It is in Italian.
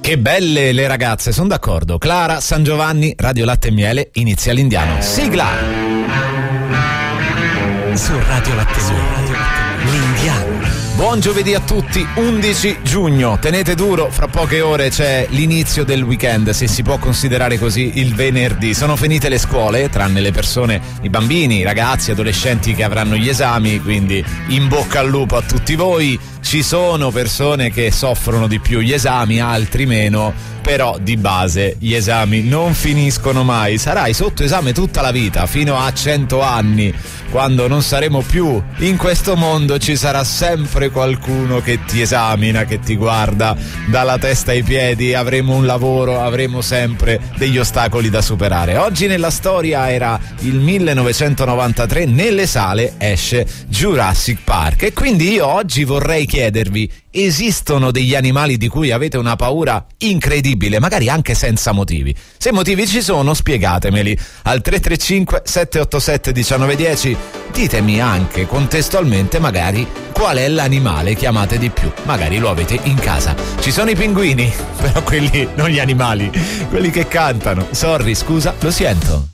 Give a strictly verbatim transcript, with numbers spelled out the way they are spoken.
Che belle le ragazze, sono d'accordo. Clara, San Giovanni, Radio Latte e Miele, inizia l'Indiano. Sigla! Su Radio Latte e Miele, l'Indiano. Buon giovedì a tutti, undici giugno, tenete duro, fra poche ore c'è l'inizio del weekend, se si può considerare così il venerdì. Sono finite le scuole, tranne le persone, i bambini, i ragazzi, adolescenti che avranno gli esami, quindi in bocca al lupo a tutti voi. Ci sono persone che soffrono di più gli esami, altri meno, però di base gli esami non finiscono mai. Sarai sotto esame tutta la vita, fino a cento anni. Quando non saremo più in questo mondo ci sarà sempre qualcuno che ti esamina, che ti guarda dalla testa ai piedi. Avremo un lavoro, avremo sempre degli ostacoli da superare. Oggi nella storia era il millenovecentonovantatré, nelle sale esce Jurassic Park e quindi io oggi vorrei chiedervi: esistono degli animali di cui avete una paura incredibile, magari anche senza motivi? Se motivi ci sono, spiegatemeli al tre tre cinque sette otto sette uno nove uno zero. Ditemi anche contestualmente magari qual è l'animale che amate di più, magari lo avete in casa. Ci sono i pinguini, però quelli non gli animali, quelli che cantano. Sorry, scusa, lo sento.